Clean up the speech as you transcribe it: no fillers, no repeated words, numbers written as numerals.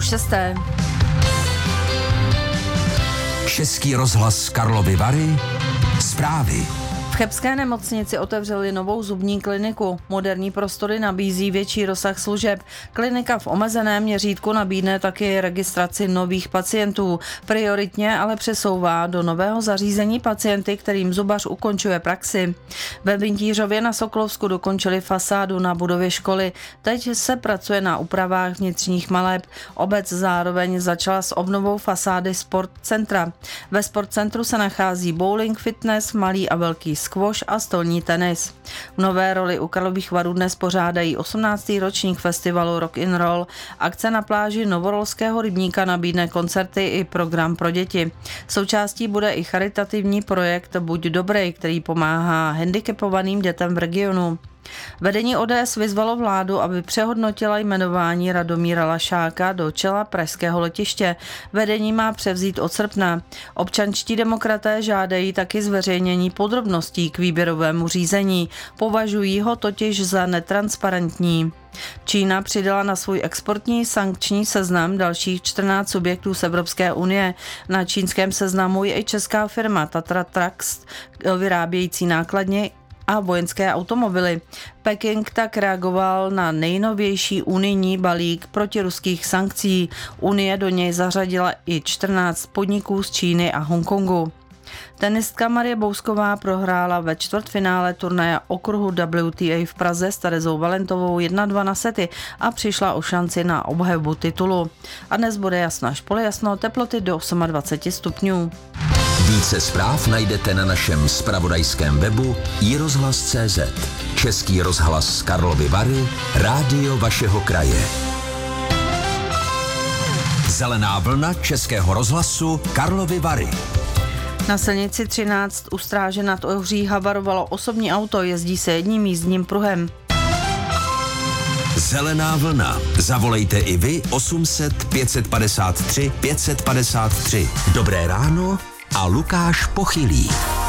6:30. Český rozhlas Karlovy Vary. Zprávy. V chebské nemocnici otevřeli novou zubní kliniku. Moderní prostory nabízí větší rozsah služeb. Klinika v omezeném měřítku nabídne taky registraci nových pacientů. Prioritně ale přesouvá do nového zařízení pacienty, kterým zubař ukončuje praxi. Ve Vintířově na Sokolovsku dokončili fasádu na budově školy. Teď se pracuje na úpravách vnitřních maleb. Obec zároveň začala s obnovou fasády sportcentra. Ve sportcentru se nachází bowling, fitness, malý a velký squash a stolní tenis. V nové roli u Karlových Varů dnes pořádají 18. ročník festivalu Rock in Roll. Akce na pláži Novorolského rybníka nabídne koncerty i program pro děti. Součástí bude i charitativní projekt Buď dobrej, který pomáhá handicapovaným dětem v regionu. Vedení ODS vyzvalo vládu, aby přehodnotila jmenování Radomíra Lašáka do čela pražského letiště. Vedení má převzít od srpna. Občanští demokraté žádají taky zveřejnění podrobností k výběrovému řízení. Považují ho totiž za netransparentní. Čína přidala na svůj exportní sankční seznam dalších 14 subjektů z Evropské unie. Na čínském seznamu je i česká firma Tatra Trucks, vyrábějící nákladně a vojenské automobily. Peking tak reagoval na nejnovější unijní balík protiruských sankcí. Unie do něj zařadila i 14 podniků z Číny a Hongkongu. Tenistka Marie Bousková prohrála ve čtvrtfinále turnaje okruhu WTA v Praze s Terezou Valentovou 1-2 na sety a přišla o šanci na obhajobu titulu. A dnes bude jasno až polojasno, teploty do 28 stupňů. Více zpráv najdete na našem zpravodajském webu iRozhlas.cz. Český rozhlas Karlovy Vary, rádio vašeho kraje. Zelená vlna Českého rozhlasu Karlovy Vary. Na silnici 13 u Stráže nad Ohří havarovalo osobní auto, jezdí se jedním jízdním pruhem. Zelená vlna. Zavolejte i vy 800 553 553. Dobré ráno a Lukáš Pochylý.